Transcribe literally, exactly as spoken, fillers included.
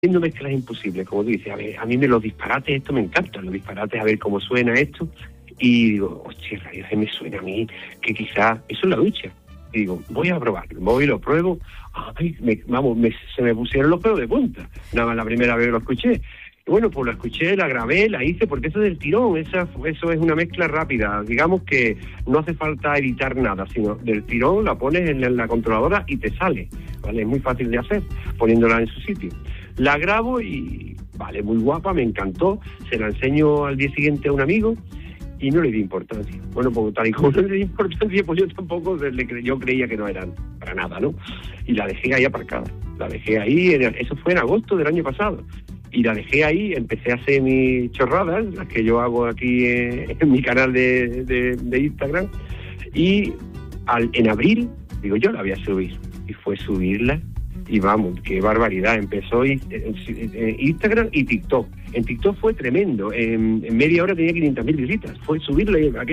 haciendo mezclas imposibles, como tú dices. A ver, a mí me los disparates, esto me encantan, los disparates, a ver cómo suena esto. Y digo, hostia, rayos, me suena a mí que quizás, eso es la ducha. Y digo, voy a probarlo, voy y lo pruebo. Ay, me, vamos, me, se me pusieron los pelos de punta, nada más la primera vez que lo escuché. Y bueno, pues la escuché, la grabé, la hice, porque eso es del tirón, esa, eso es una mezcla rápida. Digamos que no hace falta editar nada, sino del tirón la pones en la, en la controladora y te sale, ¿vale? Es muy fácil de hacer, poniéndola en su sitio. La grabo y, vale, muy guapa, me encantó, se la enseño al día siguiente a un amigo y no le di importancia. Bueno, pues tal y como no le di importancia, pues yo tampoco, le, yo creía que no eran para nada, ¿no? Y la dejé ahí aparcada, la dejé ahí, en, eso fue en agosto del año pasado. Y la dejé ahí, empecé a hacer mis chorradas, las que yo hago aquí en, en mi canal de, de, de Instagram, y al, en abril, digo, yo la voy a subir. Y fue subirla, y vamos, qué barbaridad. Empezó en, en Instagram y TikTok. En TikTok fue tremendo, en, en media hora tenía quinientas mil visitas. Fue subirla y